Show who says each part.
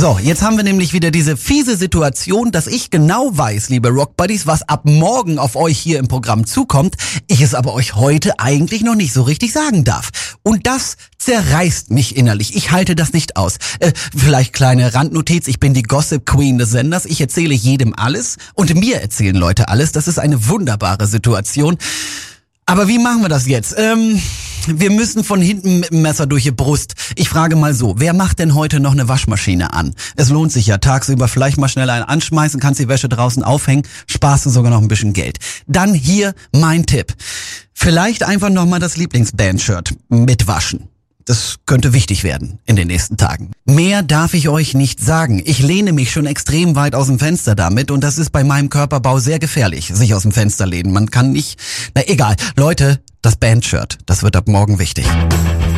Speaker 1: So, jetzt haben wir nämlich wieder diese fiese Situation, dass ich genau weiß, liebe Rock Buddies, was ab morgen auf euch hier im Programm zukommt, ich es aber euch heute eigentlich noch nicht so richtig sagen darf. Und das zerreißt mich innerlich. Ich halte das nicht aus. Vielleicht kleine Randnotiz, ich bin die Gossip Queen des Senders. Ich erzähle jedem alles und mir erzählen Leute alles. Das ist eine wunderbare Situation. Aber wie machen wir das jetzt? Wir müssen von hinten mit dem Messer durch die Brust. Ich frage mal so, wer macht denn heute noch eine Waschmaschine an? Es lohnt sich ja, tagsüber vielleicht mal schnell einen anschmeißen, kannst die Wäsche draußen aufhängen, sparst du sogar noch ein bisschen Geld. Dann hier mein Tipp. Vielleicht einfach nochmal das Lieblingsband-Shirt mitwaschen. Das könnte wichtig werden in den nächsten Tagen. Mehr darf ich euch nicht sagen. Ich lehne mich schon extrem weit aus dem Fenster damit und das ist bei meinem Körperbau sehr gefährlich, sich aus dem Fenster lehnen. Man kann nicht, egal. Leute, das Bandshirt, das wird ab morgen wichtig.